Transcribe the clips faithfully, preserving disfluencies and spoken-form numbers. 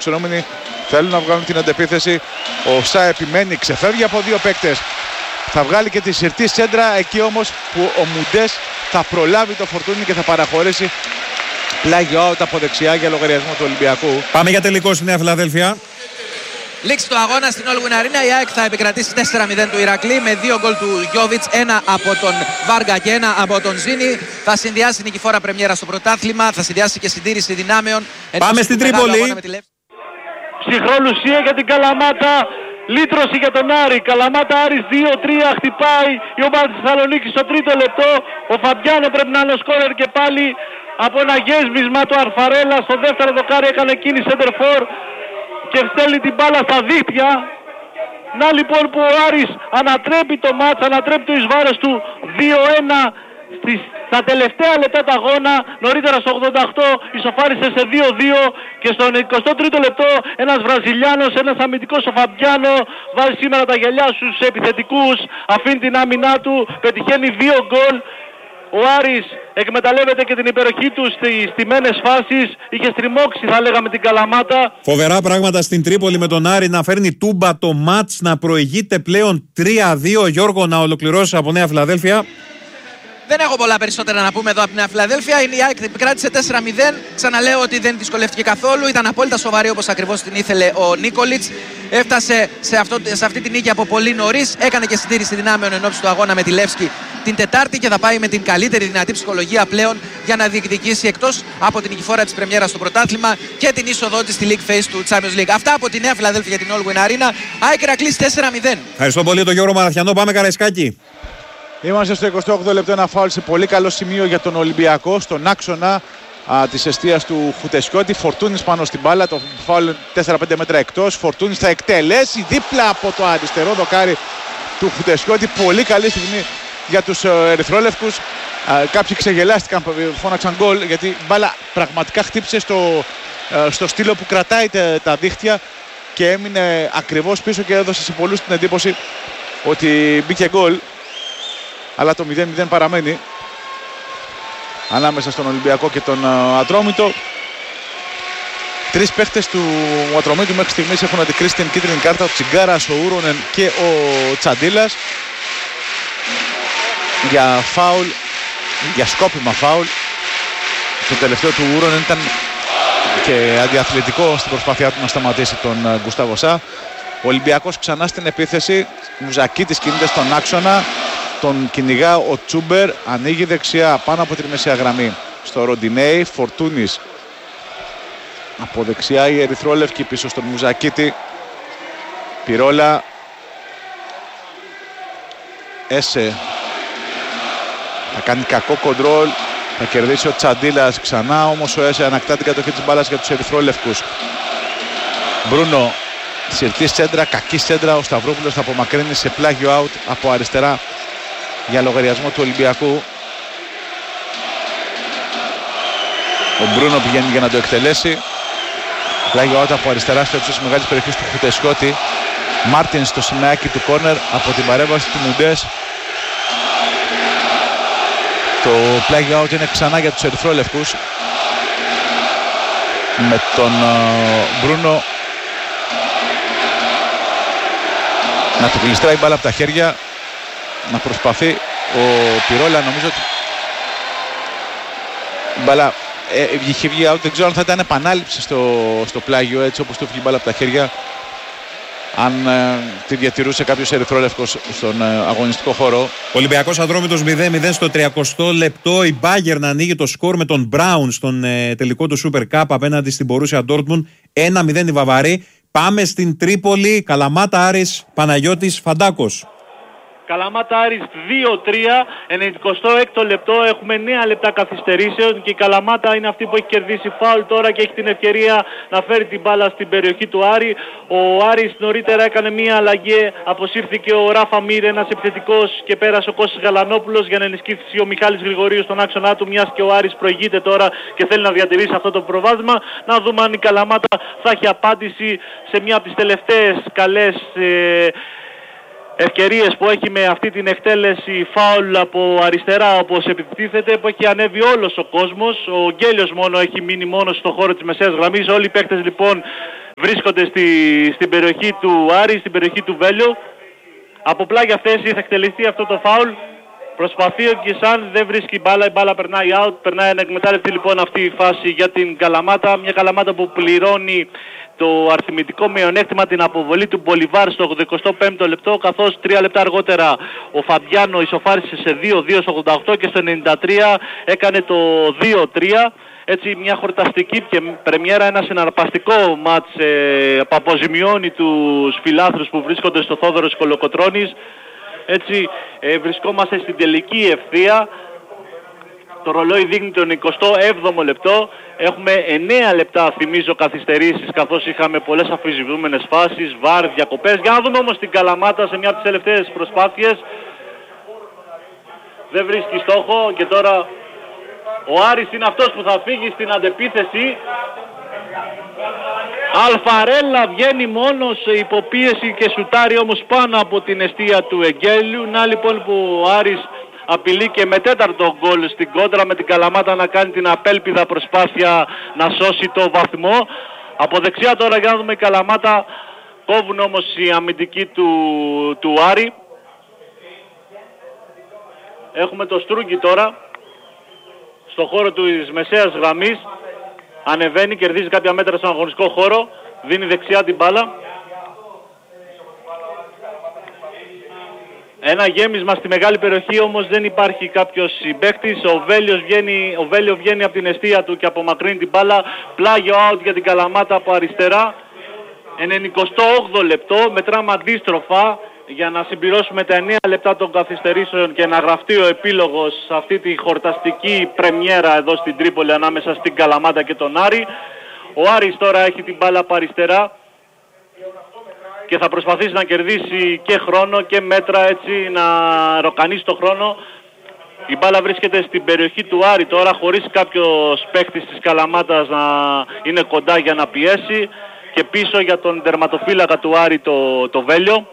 φιλοξενούμενοι θέλουν να βγάλουν την αντεπίθεση. Ο Σα επιμένει, ξεφεύγει από δύο παίκτες. Θα βγάλει και τη συρτή σέντρα, εκεί όμως που ο Μουντές θα προλάβει το Φορτούνι και θα παραχωρήσει πλάγιο out από δεξιά για λογαριασμό του Ολυμπιακού. Πάμε για τελικό στη Νέα Φιλαδέλφια. Λήξη του αγώνα στην All Win Arena. Η ΑΕΚ θα επικρατήσει τέσσερα μηδέν του Ηρακλή με δύο γκολ του Γιόβιτς, ένα από τον Βάργα και ένα από τον Ζήνη. Θα συνδυάσει νικηφόρα πρεμιέρα στο πρωτάθλημα, θα συνδυάσει και συντήρηση δυνάμεων. Πάμε στην Τρίπολη. Ψυχρόλουσία για την Καλαμάτα. Λύτρωση για τον Άρη. Καλαμάτα Άρης δύο τρία, χτυπάει η ομάδα της Θεσσαλονίκης στο τρίτο λεπτό. Ο Φαμπιάνο πρέπει να είναι ο σκόρερ και πάλι από ένα γέσμισμα του Αρφαρέλα. Στο δεύτερο δοκάρι έκανε κίνηση center-for και στέλνει την μπάλα στα δίχτυα. Να λοιπόν που ο Άρης ανατρέπει το μάτς, ανατρέπει το εις βάρος του δύο ένα στις, στα τελευταία λεπτά του αγώνα. Νωρίτερα στο ογδόντα οκτώ ισοφάρισε σε δύο δύο και στον εικοστό τρίτο λεπτό ένας Βραζιλιάνος, ένας αμυντικός, ο Φαμπιάνο, βάζει σήμερα τα γυαλιά στους επιθετικούς, αφήνει την άμυνά του, πετυχαίνει δύο γκολ. Ο Άρης εκμεταλλεύεται και την υπεροχή του στις στιμένες φάσεις. Είχε στριμώξει, θα λέγαμε, την Καλαμάτα. Φοβερά πράγματα στην Τρίπολη με τον Άρη να φέρνει τούμπα το μάτς, να προηγείται πλέον τρία δύο. Γιώργο, να ολοκληρώσει από Νέα Φιλαδέλφια. Δεν έχω πολλά περισσότερα να πούμε εδώ από τη Νέα Φιλαδέλφια. Η ΑΕΚ επικράτησε τέσσερα μηδέν. Ξαναλέω ότι δεν δυσκολεύτηκε καθόλου. Ήταν απόλυτα σοβαρή όπως ακριβώς την ήθελε ο Νίκολιτς. Έφτασε σε, αυτό, σε αυτή την νίκη από πολύ νωρίς. Έκανε και συντήρηση δυνάμεων εν ώψη του αγώνα με τη Λεύσκη την Τετάρτη και θα πάει με την καλύτερη δυνατή ψυχολογία πλέον για να διεκδικήσει εκτός από την νικηφόρα της πρεμιέρας στο πρωτάθλημα και την είσοδό της στη League Phase του Champions League. Αυτά από τη Νέα Φιλαδέλφια για την All Win Arena. ΑΕΚ Ηρακλής τέσσερα μηδέν. Ευχαριστώ πολύ τον Γιώργο Μαραθιανό. Πάμε Καραϊσκάκη. Είμαστε στο εικοστό όγδοο λεπτό, ένα φάουλ σε πολύ καλό σημείο για τον Ολυμπιακό, στον άξονα α, της εστίας του Χουτεσιώτη. Φορτούνης πάνω στην μπάλα, το φάουλ τέσσερα πέντε μέτρα εκτός. Φορτούνης θα εκτελέσει δίπλα από το αριστερό δοκάρι του Χουτεσιώτη. Πολύ καλή στιγμή για τους ερυθρόλευκους. Α, κάποιοι ξεγελάστηκαν, φώναξαν γκολ, γιατί η μπάλα πραγματικά χτύπησε στο, α, στο στήλο που κρατάει τα, τα δίχτυα και έμεινε ακριβώς πίσω και έδωσε σε πολλούς την εντύπωση ότι μπήκε γκολ. Αλλά το μηδέν μηδέν παραμένει ανάμεσα στον Ολυμπιακό και τον uh, Ατρόμητο. Τρεις παίχτες του Ατρομήτου μέχρι στιγμής έχουν αντικρίσει την κίτρινη κάρτα. Ο Τσιγκάρας, ο Ούρονεν και ο Τσαντίλας για φάουλ, για σκόπιμα φάουλ. Το τελευταίο του Ούρονεν ήταν και αντιαθλητικό στην προσπάθειά του να σταματήσει τον uh, Γκουστάβο Σα. Ο Ολυμπιακός ξανά στην επίθεση. Μουζακίτης κινείται στον άξονα. Τον κυνηγά ο Τσούμπερ, ανοίγει δεξιά πάνω από τη μεσαία γραμμή στο Ροντινέι. Φορτούνης από δεξιά, η ερυθρόλευκη πίσω στον Μουζακίτη. Πυρόλα, Έσε θα κάνει κακό κοντρόλ, θα κερδίσει ο Τσαντίλας ξανά, όμως ο Έσε ανακτά την κατοχή της μπάλας για τους ερυθρόλευκους. Μπρούνο, συρτή σέντρα, κακή σέντρα, ο Σταυρόπουλος θα απομακρύνει σε πλάγιο out από αριστερά για λογαριασμό του Ολυμπιακού. Ο Μπρούνο πηγαίνει για να το εκτελέσει. Πλάγιο out από αριστερά στο ύψος της μεγάλης περιοχής του Χουτεσιώτη. Μάρτιν στο σημαίακι του κόρνερ από την παρέμβαση του Μουντές. Το πλάγιο out είναι ξανά για τους ερυθρόλευκους, με τον uh, Μπρούνο να του γλιστράει μπάλα από τα χέρια, να προσπαθεί ο Πυρόλα. Νομίζω ότι η μπάλα ε, είχε βγει out. Δεν ξέρω αν θα ήταν επανάληψη στο, στο πλάγιο, έτσι όπως του βγει η μπάλα από τα χέρια, αν ε, τη διατηρούσε κάποιος ερυθρόλευκος στον ε, αγωνιστικό χώρο. Ολυμπιακός Ατρόμητος μηδέν μηδέν στο τριακοστό λεπτό. Η Bayern να ανοίγει το σκορ με τον Μπράουν στον ε, τελικό του Super Cup απέναντι στην Μπορούσια Ντόρτμουντ. ένα μηδέν η Βαβαρή. Πάμε στην Τρίπολη. Καλαμάτα Άρης, Παναγιώτης Φαντάκος. Καλαμάτα Άρης δύο τρία, ενενηκοστό έκτο λεπτό, έχουμε εννέα λεπτά καθυστερήσεων και η Καλαμάτα είναι αυτή που έχει κερδίσει φάουλ τώρα και έχει την ευκαιρία να φέρει την μπάλα στην περιοχή του Άρη. Ο Άρης νωρίτερα έκανε μία αλλαγή, αποσύρθηκε ο Ράφα Μίρ, ένας επιθετικός, και πέρασε ο Κώστας Γαλανόπουλος για να ενισχύσει ο Μιχάλης Γρηγορίου στον άξονά του, μιας και ο Άρης προηγείται τώρα και θέλει να διατηρήσει αυτό το προβάδισμα. Να δούμε αν η Καλαμάτα θα έχει απάντηση σε μία από τις τελευταίες καλές ε, ευκαιρίες που έχει με αυτή την εκτέλεση φάουλ από αριστερά, όπως επιτίθεται, που έχει ανέβει όλος ο κόσμος. Ο Γκέλιος μόνο έχει μείνει μόνο στο χώρο της μεσαίας γραμμής. Όλοι οι παίκτες λοιπόν βρίσκονται στη, στην περιοχή του Άρη, στην περιοχή του Βέλιο. Από πλάγια θέση θα εκτελεστεί αυτό το φάουλ. Προσπαθεί ο Γκισάν, δεν βρίσκει μπάλα, η μπάλα περνάει out, περνάει ανεκμετάλλευτη λοιπόν αυτή η φάση για την Καλαμάτα. Μια Καλαμάτα που πληρώνει το αριθμητικό μειονέκτημα, την αποβολή του Μπολιβάρ στο ογδοηκοστό πέμπτο λεπτό, καθώς τρία λεπτά αργότερα ο Φαμπιάνο ισοφάρισε σε δύο δύο στο ογδόντα οκτώ και στο ενενήντα τρία έκανε το δύο τρία. Έτσι μια χορταστική και πρεμιέρα, ένα συναρπαστικό μάτς ε, που αποζημιώνει τους φιλάθρους που βρίσκονται στο Θόδωρος Κολοκοτρώνης. Έτσι ε, βρισκόμαστε στην τελική ευθεία. Το ρολόι δείχνει τον εικοστό έβδομο λεπτό. Έχουμε εννέα λεπτά, θυμίζω, καθυστερήσεις, καθώς είχαμε πολλές αμφισβητούμενες φάσεις, βαρ, διακοπές. Για να δούμε όμως την Καλαμάτα σε μια από τις τελευταίες προσπάθειες. Δεν βρίσκει στόχο και τώρα ο Άρης είναι αυτός που θα φύγει στην αντεπίθεση. Αλφαρέλα βγαίνει μόνος σε υποπίεση και σουτάρει όμως πάνω από την εστία του Εγγέλιου. Να λοιπόν που ο Άρης απειλεί και με τέταρτο γκολ στην κόντρα, με την Καλαμάτα να κάνει την απέλπιδα προσπάθεια να σώσει το βαθμό. Από δεξιά τώρα για να δούμε η Καλαμάτα, κόβουν όμως οι αμυντικοί του, του Άρη. Έχουμε το Στρούγκι τώρα στο χώρο της μεσαίας γραμμής, ανεβαίνει, κερδίζει κάποια μέτρα στον αγωνιστικό χώρο, δίνει δεξιά την μπάλα. Ένα γέμισμα στη μεγάλη περιοχή, όμως δεν υπάρχει κάποιος συμπαίκτης. Ο Βέλιος βγαίνει, ο Βέλιο βγαίνει από την εστία του και απομακρύνει την μπάλα. Πλάγιο out για την Καλαμάτα από αριστερά. ενενηκοστό όγδοο λεπτό, μετράμε αντίστροφα για να συμπληρώσουμε τα εννέα λεπτά των καθυστερήσεων και να γραφτεί ο επίλογος σε αυτή τη χορταστική πρεμιέρα εδώ στην Τρίπολη ανάμεσα στην Καλαμάτα και τον Άρη. Ο Άρης τώρα έχει την μπάλα από αριστερά και θα προσπαθήσει να κερδίσει και χρόνο και μέτρα, έτσι να ροκανίσει το χρόνο. Η μπάλα βρίσκεται στην περιοχή του Άρη τώρα, χωρίς κάποιος παίκτης της Καλαμάτας να είναι κοντά για να πιέσει, και πίσω για τον τερματοφύλακα του Άρη το, το Βέλιο.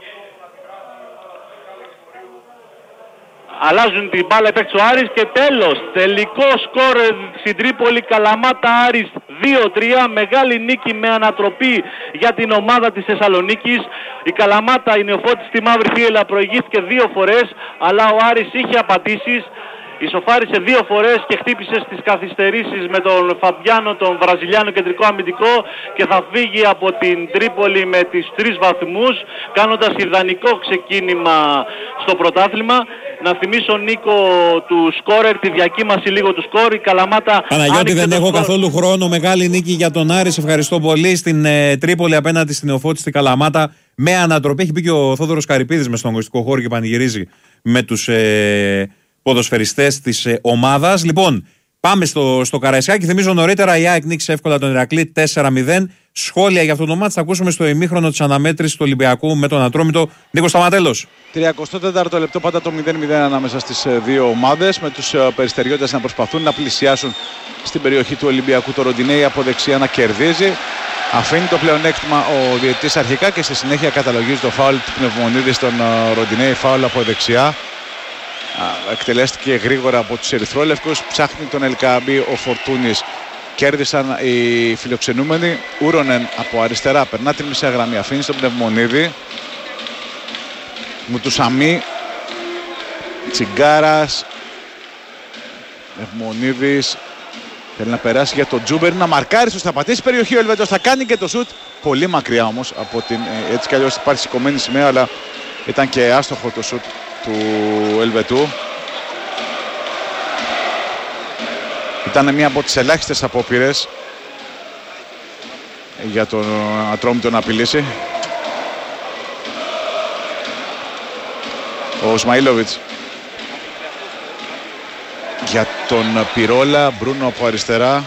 Αλλάζουν την μπάλα παίκτης ο Άρης και τέλος, τελικό σκορ στην Τρίπολη, Καλαμάτα Άρης δύο τρία, μεγάλη νίκη με ανατροπή για την ομάδα της Θεσσαλονίκης. Η Καλαμάτα, η νεοφώτης στη μαύρη θύελλα, προηγήθηκε δύο φορές, αλλά ο Άρης είχε απαντήσεις. Ισοφάρισε δύο φορές και χτύπησε στις καθυστερήσεις με τον Φαμπιάνο, τον Βραζιλιάνο κεντρικό αμυντικό, και θα φύγει από την Τρίπολη με τις τρεις βαθμούς, κάνοντας ιδανικό ξεκίνημα στο πρωτάθλημα. Να θυμίσω, Νίκο, του σκόρερ, τη διακύμαση λίγο του σκόρ. Η Καλαμάτα... Παναγιώτη, δεν έχω σκορ. καθόλου χρόνο. Μεγάλη νίκη για τον Άρη. Σε ευχαριστώ πολύ. Στην ε, Τρίπολη απέναντι στην Νεοφώτη στη Καλαμάτα με ανατροπή. Έχει μπει και ο Θόδωρος Καρυπίδης μες στον αγωνιστικό χώρο και πανηγυρίζει με τους ε, ποδοσφαιριστές της ε, ομάδας. Λοιπόν, πάμε στο, στο Καραϊσκάκι. Θυμίζω νωρίτερα η ΑΕΚ νίκησε εύκολα τον Ηρακλή τέσσερα μηδέν. Σχόλια για αυτό το μάτς θα ακούσουμε στο ημίχρονο της αναμέτρησης του Ολυμπιακού με τον Ατρόμητο. Νίκο Σταματέλος. τριακοστό τέταρτο λεπτό, πάντα το μηδέν μηδέν ανάμεσα στις δύο ομάδες, με τους περιστεριώτες να προσπαθούν να πλησιάσουν στην περιοχή του Ολυμπιακού. Το Ροντινέι από δεξιά να κερδίζει. Αφήνει το πλεονέκτημα ο διαιτητής αρχικά και στη συνέχεια καταλογίζει το φάουλ του Πνευμονίδη στον Ροντινέι. Φάουλ από δεξιά. Εκτελέστηκε γρήγορα από τους ερυθρόλευκους. Ψάχνει τον Ελκαμπή ο Φορτούνης. Κέρδισαν οι φιλοξενούμενοι. Ούρονεν από αριστερά περνά την μισή γραμμή. Αφήνει στον Πνευμονίδη. Μουτουσαμί. Τσιγκάρας. Πνευμονίδης. Θέλει να περάσει για τον Τζούμπερ, να μαρκάρει, στο θα πατήσει περιοχή. Ο Ελβετός θα κάνει και το σουτ. Πολύ μακριά όμως από την. Έτσι κι αλλιώς υπάρχει σηκωμένη σημαία, αλλά ήταν και άστοχο το σουτ του Ελβετού. Ήταν μία από τις ελάχιστες απόπειρες για τον Ατρόμητο να απειλήσει. Ο Σμαΐλοβιτς για τον Πυρόλα. Μπρούνο από αριστερά.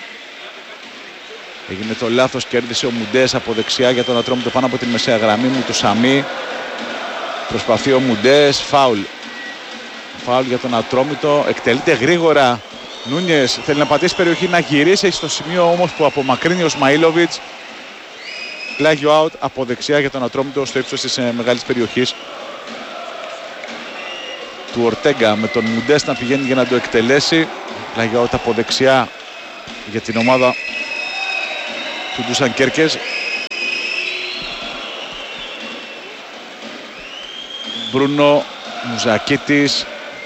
Έγινε το λάθος, κέρδισε ο Μουντές από δεξιά για τον Ατρόμητο πάνω από την μεσαία γραμμή μου του Σαμί. Προσπαθεί ο Μουντές, φάουλ. Φάουλ για τον Ατρόμητο, εκτελείται γρήγορα. Νούνιες θέλει να πατήσει περιοχή, να γυρίσει, έχει στο σημείο όμως που απομακρύνει ο Σμαΐλοβιτς. Πλάγιο out από δεξιά για τον Ατρόμητο στο ύψος της ε, μεγάλης περιοχής του Ορτέγκα, με τον Μουντές να πηγαίνει για να το εκτελέσει. Πλάγιο out από δεξιά για την ομάδα του Ντούσαν Κέρκες. Μπρούνο, Μουζακίτης.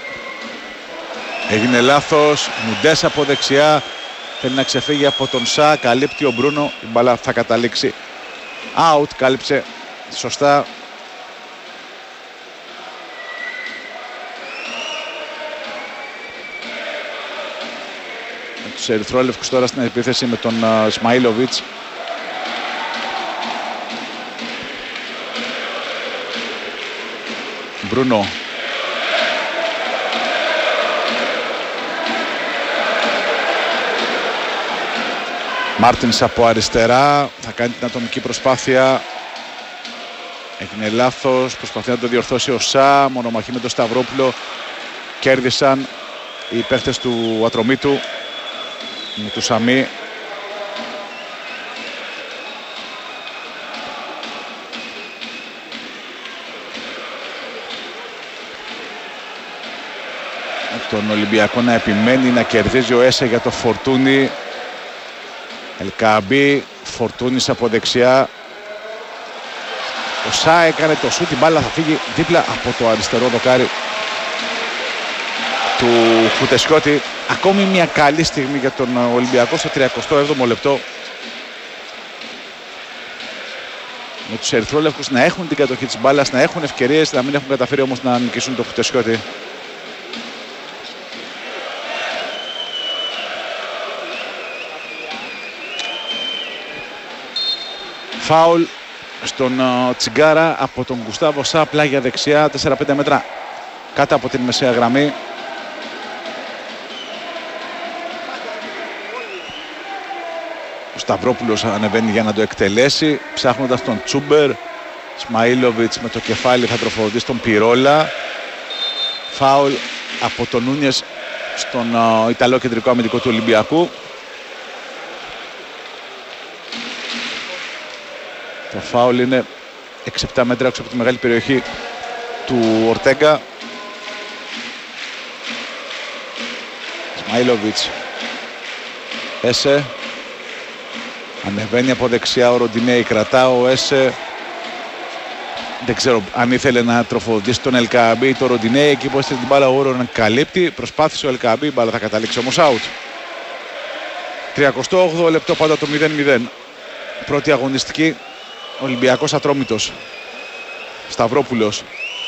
Έγινε λάθος. Μουντές από δεξιά. Θέλει να ξεφύγει από τον Σα. Καλύπτει ο Μπρούνο. Η μπάλα θα καταλήξει out. Κάλυψε σωστά. Τους ερυθρόλευκους τώρα στην επίθεση με τον uh, Σμαΐλοβιτς. Μπρούνο. Μάρτινς από αριστερά. Θα κάνει την ατομική προσπάθεια. Έγινε λάθος. Προσπαθεί να το διορθώσει ο Σα. Μονομαχή με τον Σταυρόπουλο. Κέρδισαν οι παίχτες του Ατρομήτου με του Σαμί. Τον Ολυμπιακό να επιμένει να κερδίζει ο Έσε για το Φορτούνι. Ελκαμπή, Φορτούνις από δεξιά. Ο Σα έκανε το σούτ, η μπάλα θα φύγει δίπλα από το αριστερό δοκάρι του Χουτεσιώτη. Ακόμη μια καλή στιγμή για τον Ολυμπιακό στο τριακοστό έβδομο λεπτό. Με τους ερυθρόλευκους να έχουν την κατοχή της μπάλας, να έχουν ευκαιρίες, να μην έχουν καταφέρει όμως να νικήσουν το Χουτεσιώτη. Φάουλ στον uh, Τσιγκάρα από τον Γκουστάβο Σα, πλάγια δεξιά, τέσσερα πέντε μέτρα κάτω από την μεσαία γραμμή. Ο Σταυρόπουλος ανεβαίνει για να το εκτελέσει, ψάχνοντας τον Τσούμπερ. Σμαΐλοβιτς με το κεφάλι θα τροφοδοτήσει τον Πυρόλα. Φάουλ από τον Νούνιες στον uh, Ιταλό κεντρικό αμυντικό του Ολυμπιακού. Το φάουλ είναι έξι επτά μέτρα έξω από τη μεγάλη περιοχή του Ορτέγκα. Σμαΐλοβιτς. Έσε. Ανεβαίνει από δεξιά ο Ροντινέη, κρατά ο Έσε. Δεν ξέρω αν ήθελε να τροφοδοτήσει τον Ελκαμπή ή τον Ροντινέη. Εκεί που έστειλε την μπάλα ο Όρον καλύπτει. Προσπάθησε ο Ελκαμπή, η μπάλα θα καταλήξει όμως out. τριακοστό όγδοο λεπτό, πάντα το μηδέν μηδέν. Πρώτη αγωνιστική. Ολυμπιακός Ατρόμητος. Σταυρόπουλος.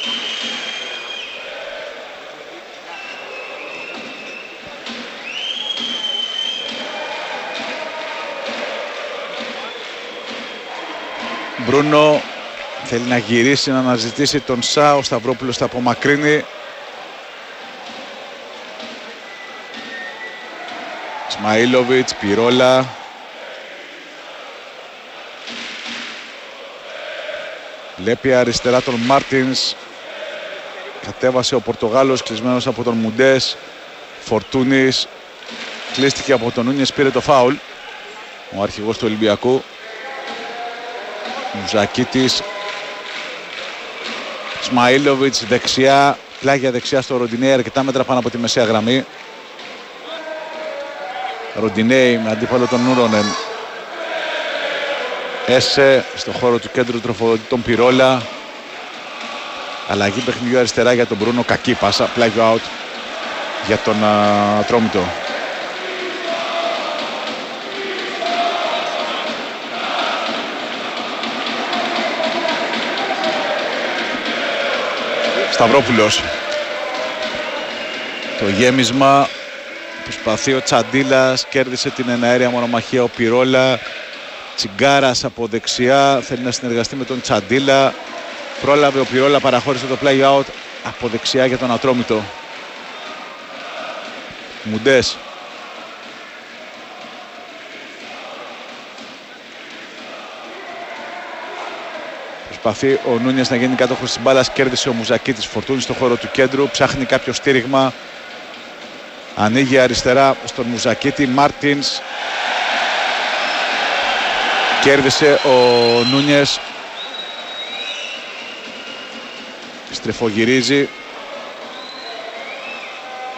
Μπρούνο θέλει να γυρίσει, να αναζητήσει τον Σα. Ο Σταυρόπουλος θα απομακρύνει. Σμαΐλοβιτς, Πυρόλα. Βλέπει αριστερά τον Μάρτινς. Κατέβασε ο Πορτογάλος, κλεισμένος από τον Μουντές. Φορτούνης. Κλείστηκε από τον Νούνιες, πήρε το φάουλ. Ο αρχηγός του Ολυμπιακού. Μουζακίτης. Σμαΐλοβιτς δεξιά. Πλάγια δεξιά στο Ροντινέη, αρκετά μέτρα πάνω από τη μεσαία γραμμή. Ροντινέη με αντίπαλο τον Νούρονεν. Έσε στο χώρο του κέντρου τροφοδοτεί τον Πυρόλα. Αλλαγή παιχνιδιού αριστερά για τον Μπρούνο. Κακή πάσα, πλάγιο out για τον Ατρόμητο. Σταυρόπουλος. Το γέμισμα. Προσπαθεί ο Τσαντίλας. Κέρδισε την εναέρια μονομαχία ο Πυρόλα. Τσιγκάρας από δεξιά. Θέλει να συνεργαστεί με τον Τσαντίλα. Πρόλαβε ο Πυρόλα, παραχώρησε το play out από δεξιά για τον Ατρόμητο. Μουντές. Προσπαθεί ο Νούνιες να γίνει κάτοχος της μπάλας. Κέρδισε ο Μουζακίτης. Φορτούνη στο χώρο του κέντρου. Ψάχνει κάποιο στήριγμα. Ανοίγει αριστερά στον Μουζακίτη. Μάρτινς. Κέρδισε ο Νούνιες. Στρεφογυρίζει.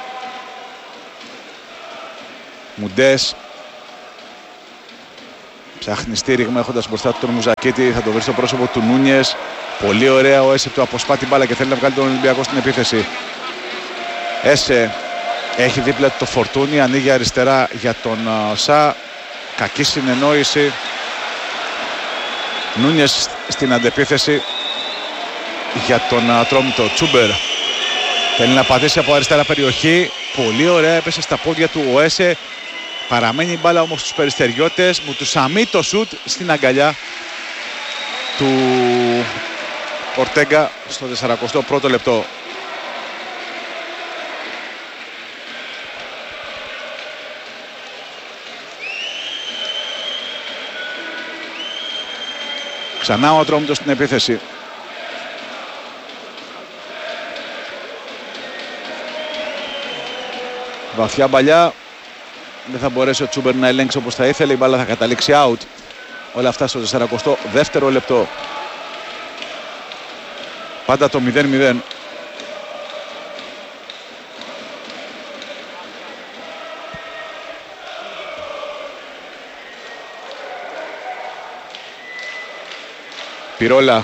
Μουντές. Ψάχνει στήριγμα έχοντας μπροστά του τον Μουζακίτη. Θα το βρει στο πρόσωπο του Νούνιες. Πολύ ωραία ο Έσε, του αποσπά την μπάλα και θέλει να βγάλει τον Ολυμπιακό στην επίθεση. Έσε έχει δίπλα του το Φορτούνι. Ανοίγει αριστερά για τον Σα. Κακή συνεννόηση. Νούνιες στην αντεπίθεση για τον Ατρόμητο. Τσούμπερ θέλει να πατήσει από αριστερά περιοχή. Πολύ ωραία, έπεσε στα πόδια του ο Έσε. Παραμένει η μπάλα όμως στους περιστεριώτες. Μουτουσαμί το σουτ στην αγκαλιά του Ορτέγκα στο σαράντα πρώτο λεπτό. Ξανά ο Ατρόμητος στην επίθεση. Βαθιά μπαλιά. Δεν θα μπορέσει ο Τσούμπερ να ελέγξει όπως θα ήθελε. Η μπάλα θα καταλήξει out. Όλα αυτά στο σαράντα δεύτερο λεπτό. Πάντα το μηδέν μηδέν. Πυρόλα.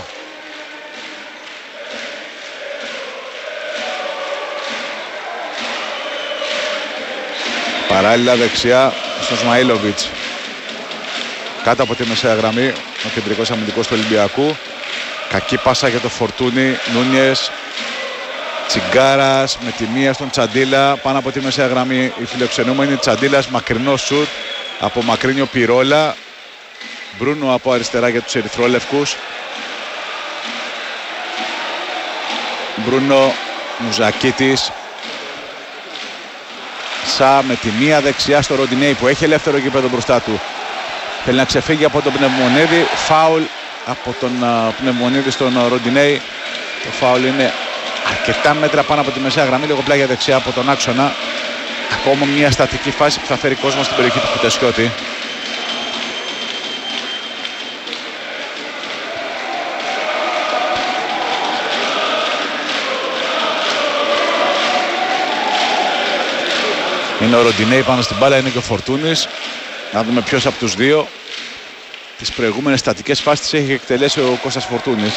Παράλληλα δεξιά στον Σμαΐλοβιτς. Κάτω από τη μεσαία γραμμή ο κεντρικός αμυντικός του Ολυμπιακού. Κακή πάσα για το Φορτούνι. Νούνιες. Τσιγκάρας με τη μία στον Τσαντίλα. Πάνω από τη μεσαία γραμμή η φιλοξενούμενη. Τσαντίλας μακρινό σουτ. Από μακρύνιο Πυρόλα. Μπρούνο από αριστερά για τους ερυθρόλευκους. Μπρούνο. Μουζακίτης. Σα με τη μία δεξιά στο Ροντινέι που έχει ελεύθερο γήπεδο μπροστά του. Θέλει να ξεφύγει από τον Πνευμονίδη. Φάουλ από τον uh, Πνευμονίδη στον Ροντινέι. Το φάουλ είναι αρκετά μέτρα πάνω από τη μεσαία γραμμή. Λίγο πλάγια δεξιά από τον άξονα. Ακόμα μια στατική φάση που θα φέρει κόσμο στην περιοχή του Χουτεσιώτη. Είναι ο Ροντινέι πάνω στην μπάλα, είναι και ο Φορτούνης. Να δούμε ποιος από τους δύο τις προηγούμενες στατικές φάσεις έχει εκτελέσει ο Κώστας Φορτούνης.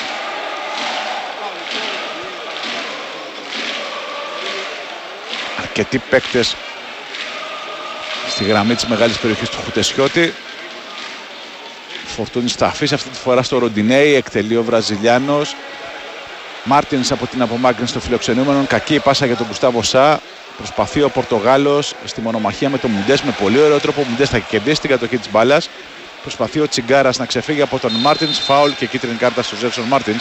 Αρκετοί παίκτες στη γραμμή της μεγάλης περιοχής του Χουτεσιώτη. Φορτούνης θα αφήσει αυτή τη φορά στο Ροντινέι, εκτελεί ο Βραζιλιάνος. Μάρτινς από την απομάκρυνση των φιλοξενούμενων. Κακή η πάσα για τον Γκουστάβο Σα. Προσπαθεί ο Πορτογάλος στη μονομαχία με τον Μουντές με πολύ ωραίο τρόπο. Ο Μουντές θα κερδίσει την κατοχή της μπάλας. Προσπαθεί ο Τσιγκάρας να ξεφύγει από τον Μάρτινς. Φάουλ και κίτρινη κάρτα στον Ζέλσον Μάρτινς,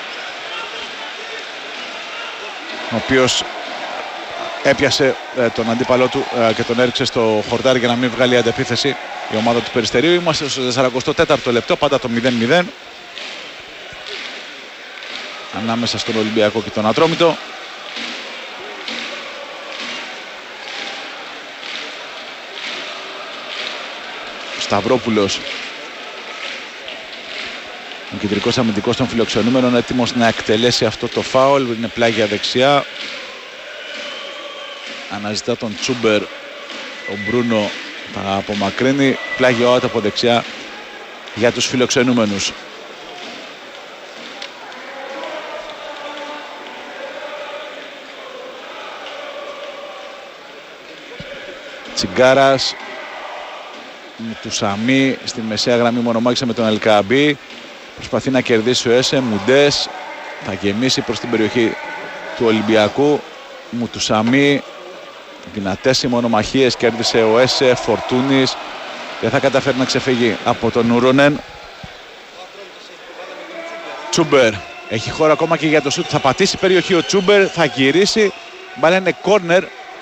ο οποίος έπιασε ε, τον αντίπαλό του ε, και τον έριξε στο χορτάρι για να μην βγάλει αντεπίθεση η ομάδα του Περιστερίου. Είμαστε στο σαράντα τέταρτο λεπτό, πάντα το μηδέν μηδέν ανάμεσα στον Ολυμπιακό και τον Ατρόμητο. Σταυρόπουλος, ο κεντρικός αμυντικός των φιλοξενούμενων, έτοιμος να εκτελέσει αυτό το φάουλ. Είναι πλάγια δεξιά. Αναζητά τον Τσούμπερ. Ο Μπρούνο θα απομακρύνει. Πλάγιο out από δεξιά για τους φιλοξενούμενους. Τσιγκάρας. Μουτουσαμί στη μεσαία γραμμή μονομάχησε με τον Ελκαμπή. Προσπαθεί να κερδίσει ο Έσε. Μουντές θα γεμίσει προς την περιοχή του Ολυμπιακού. Μουτουσαμί, δυνατές οι μονομαχίες, κέρδισε ο Έσε. Φορτούνης δεν θα καταφέρει να ξεφύγει από τον Νούρονεν. Τσούμπερ έχει χώρα ακόμα και για το σουτ. Θα πατήσει περιοχή ο Τσούμπερ, θα γυρίσει. Μπάλα είναι κόρνερ.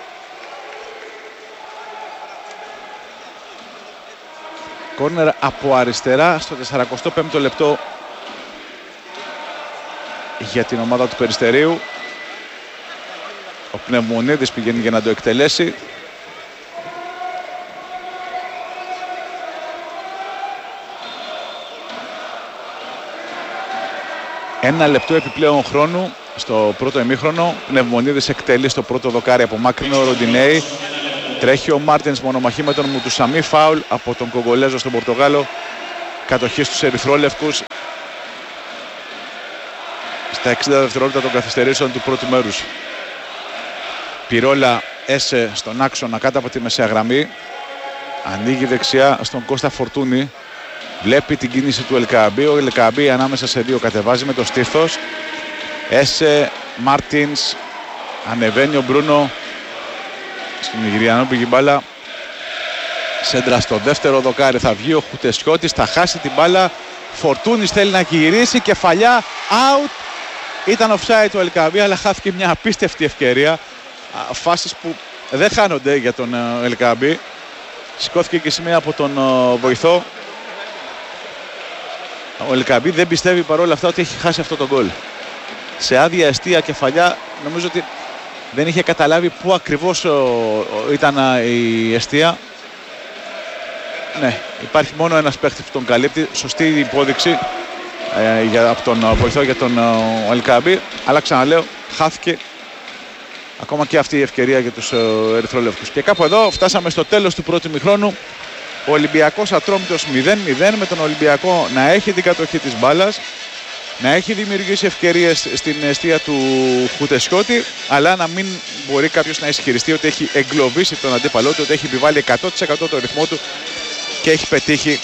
Κόρνερ από αριστερά στο σαράντα πέμπτο λεπτό για την ομάδα του Περιστερίου. Ο Πνευμονίδης πηγαίνει για να το εκτελέσει. Ένα λεπτό επιπλέον χρόνου στο πρώτο ημίχρονο. Πνευμονίδης εκτελεί στο πρώτο δοκάρι από μάκρυνο. Ροντινέι. Τρέχει ο Μάρτινς μονομαχή με τον Μουτουσαμί. Φάουλ από τον Κογκολέζο στον Πορτογάλο κατοχή στους ερυθρόλευκους στα εξήντα δευτερόλεπτα των καθυστερήσεων του πρώτου μέρους. Πυρόλα Έσε στον άξονα κάτω από τη μεσαία γραμμή. Ανοίγει δεξιά στον Κώστα Φορτούνη. Βλέπει την κίνηση του Ελκαμπή. Ο Ελκαμπή ανάμεσα σε δύο κατεβάζει με το στήθος. Έσε, Μάρτινς. Ανεβαίνει ο Μπρούνο στην Ιγυριανό πήγη μπάλα. Σέντρα στο δεύτερο δοκάρι. Θα βγει ο Χουτεσιώτης. Θα χάσει την μπάλα. Φορτούνης θέλει να γυρίσει. Κεφαλιά. Out. Ήταν offside του Ελκαμπή, αλλά χάθηκε μια απίστευτη ευκαιρία. Φάσεις που δεν χάνονται για τον Ελκαμπή. Σηκώθηκε και σημαία από τον βοηθό. Ο Ελκαμπή δεν πιστεύει παρόλα αυτά ότι έχει χάσει αυτό το γκολ. Σε άδεια εστία κεφαλιά, νομίζω ότι δεν είχε καταλάβει πού ακριβώς ήταν η εστία. Ναι, υπάρχει μόνο ένας παίχτης που τον καλύπτει. Σωστή υπόδειξη ε, για, από τον βοηθό για τον Ελκαμπή. Αλλά ξαναλέω, χάθηκε ακόμα και αυτή η ευκαιρία για τους ερυθρόλευκους. Και κάπου εδώ φτάσαμε στο τέλος του πρώτου ημιχρόνου. Ο Ολυμπιακός Ατρόμητος μηδέν μηδέν, με τον Ολυμπιακό να έχει την κατοχή της μπάλας, να έχει δημιουργήσει ευκαιρίες στην εστία του Χουτεσιώτη, αλλά να μην μπορεί κάποιος να ισχυριστεί ότι έχει εγκλωβίσει τον αντίπαλό του, ότι έχει επιβάλει εκατό τοις εκατό το ρυθμό του και έχει πετύχει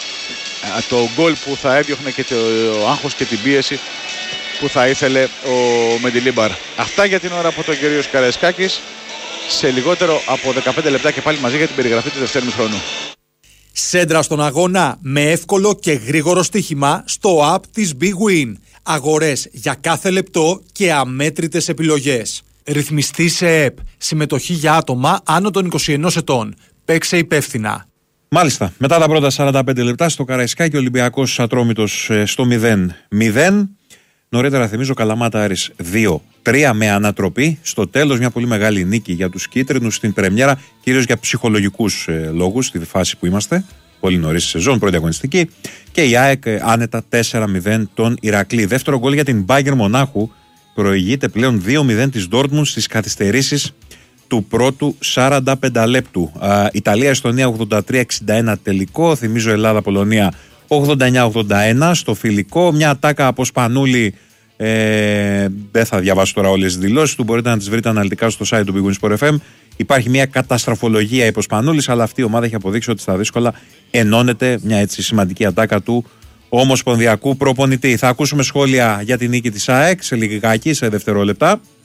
το γκολ που θα έδιωχνε και το άγχος και την πίεση που θα ήθελε ο Μεντιλίμπαρ. Αυτά για την ώρα από τον κύριο Καραϊσκάκης. Σε λιγότερο από δεκαπέντε λεπτά και πάλι μαζί για την περιγραφή του δευτέρου χρόνου. Σέντρα στον αγώνα με εύκολο και γρήγορο στοίχημα στο app της Big Win. Αγορές για κάθε λεπτό και αμέτρητες επιλογές. Ρυθμιστή σε ΕΠ. Συμμετοχή για άτομα άνω των είκοσι ενός ετών. Παίξε υπεύθυνα. Μάλιστα, μετά τα πρώτα σαράντα πέντε λεπτά στο Καραϊσκάκι, ο Ολυμπιακός Ατρόμητος στο μηδέν μηδέν. Νωρίτερα θυμίζω Καλαμάτα Άρης δύο τρία με ανατροπή. Στο τέλος μια πολύ μεγάλη νίκη για τους κίτρινους στην πρεμιέρα, κυρίως για ψυχολογικούς ε, λόγους στη φάση που είμαστε. Πολύ νωρίς στη σεζόν, πρώτη αγωνιστική. Και η ΑΕΚ ε, άνετα τέσσερα μηδέν τον Ηρακλή. Δεύτερο γκολ για την Μπάγερ Μονάχου. Προηγείται πλέον δύο μηδέν της Ντόρτμουντ στις καθυστερήσεις του πρώτου σαράντα πέντε λεπτού. Ιταλία-Εστονία ογδόντα τρία εξήντα ένα τελικό. Θυμίζω Ελλάδα-Πολωνία ογδόντα εννιά ογδόντα ένα στο φιλικό. Μια ατάκα από Σπανούλη. Ε, δεν θα διαβάσω τώρα όλες τις δηλώσεις του. Μπορείτε να τις βρείτε αναλυτικά στο site του Big Win Sport εφ εμ. Υπάρχει μια καταστραφολογία υπό Σπανούλης, αλλά αυτή η ομάδα έχει αποδείξει ότι στα δύσκολα ενώνεται. Μια έτσι σημαντική ατάκα του ομοσπονδιακού προπονητή. Θα ακούσουμε σχόλια για την νίκη της ΑΕΚ σε λιγάκι, σε δευτερόλεπτα.